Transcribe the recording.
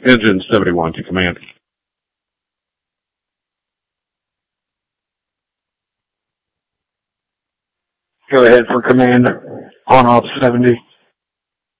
Engine 71 to command. Go ahead for command on off 70.